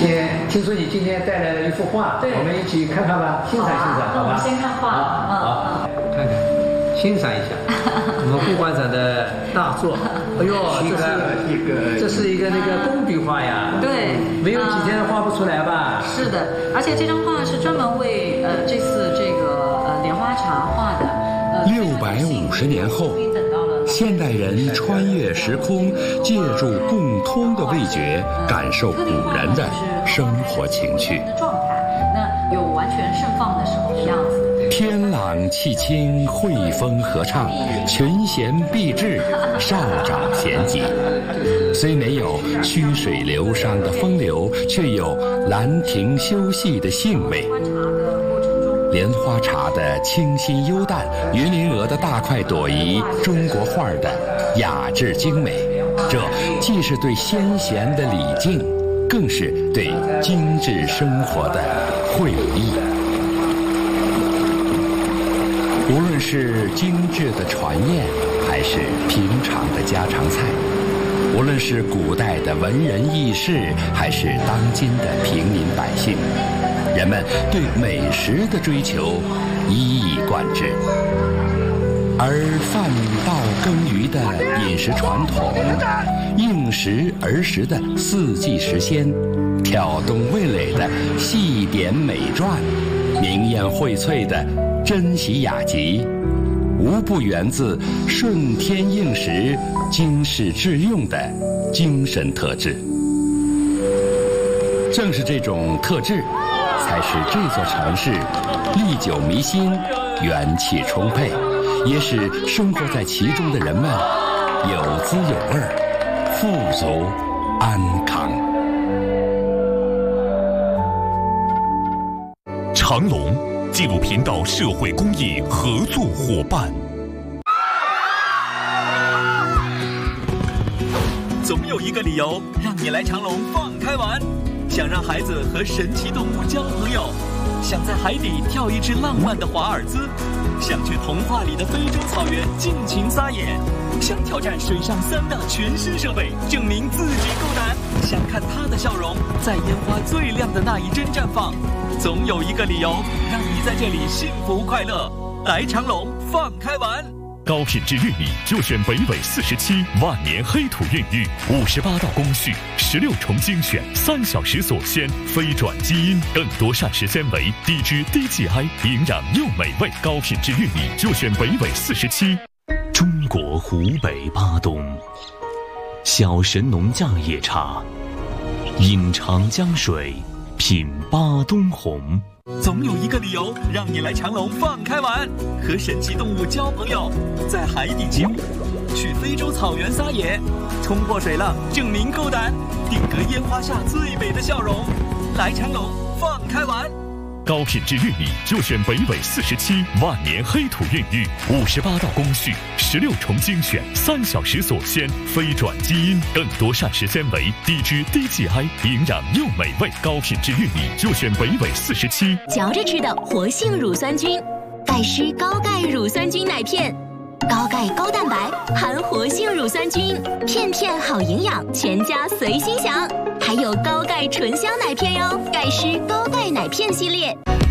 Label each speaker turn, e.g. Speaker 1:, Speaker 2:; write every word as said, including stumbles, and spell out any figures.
Speaker 1: 今天听说你今天带来了一幅画，
Speaker 2: 对，
Speaker 1: 我们一起看看吧，欣赏欣赏，好吧？
Speaker 2: 那我们先看画，
Speaker 1: 好，看看，欣赏一下我们顾馆长的大作。哎呦，这是一个，这是一个那个工笔画呀。
Speaker 2: 对，
Speaker 1: 没有几天画不出来吧？
Speaker 2: 是的，而且这张画是专门为呃这次这个呃莲花茶画的。
Speaker 3: 六百五十年后，现代人穿越时空，借助共通的味觉，感受古人的生活情趣。
Speaker 2: 状态，那有完全盛放的时候的样子。
Speaker 3: 天朗气清，汇风合唱，群贤毕至，少长咸集。虽没有曲水流觞的风流，却有兰亭休憩的兴味。莲花茶的清新幽淡，云林鹅的大快朵颐，中国画的雅致精美，这既是对先贤的礼敬，更是对精致生活的会意。无论是精致的船宴，还是平常的家常菜，无论是古代的文人义士，还是当今的平民百姓，人们对美食的追求一以贯之。而饭稻耕耘的饮食传统，应时而食的四季时鲜，挑动味蕾的细点美馔，明艳荟萃的珍稀雅集，无不源自顺天应时、经世致用的精神特质。正是这种特质，才使这座城市历久弥新、元气充沛，也使生活在其中的人们有滋有味、富足安康。
Speaker 4: 长隆纪录频道社会公益合作伙伴。
Speaker 5: 总有一个理由让你来长隆放开玩，想让孩子和神奇动物交朋友，想在海底跳一支浪漫的华尔兹，想去童话里的非洲草原尽情撒野，想挑战水上三大全新设备，证明自己够胆，想看他的笑容在烟花最亮的那一帧绽放。总有一个理由让你在这里幸福快乐，来长隆放开玩。
Speaker 4: 高品质玉米就选北纬四十七万年黑土孕育，五十八道工序，十六重精选，三小时锁鲜，非转基因，更多膳食纤维，低脂低 G I， 营养又美味。高品质玉米就选北纬四十七。
Speaker 6: 中国湖北巴东，小神农架野茶，饮长江水，品巴东红。
Speaker 5: 总有一个理由让你来长隆放开玩，和神奇动物交朋友，在海底起舞，去非洲草原撒野，冲破水浪证明够胆，定格烟花下最美的笑容，来长隆放开玩。
Speaker 4: 高品质玉米就选北纬四十七万年黑土孕育，五十八道工序，十六重精选，三小时锁鲜，非转基因，更多膳食纤维，低脂低 G I， 营养又美味。高品质玉米就选北纬四十七。
Speaker 7: 嚼着吃的活性乳酸菌，钙湿高钙乳酸菌奶片，高钙高蛋白，含活性乳酸菌，片片好营养，全家随心享。还有高钙醇香奶片哟，钙湿高钙奶片系列。